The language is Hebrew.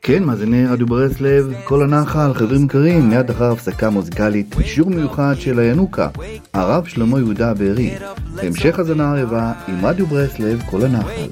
כן, מאזיני רדיו ברסלב, כל הנחל, חברים קרים, מיד אחר הפסקה מוזיקלית, שיעור מיוחד של הינוקה, הרב שלמה יהודה בארי. המשך הזנה הרבה עם רדיו ברסלב, כל הנחל.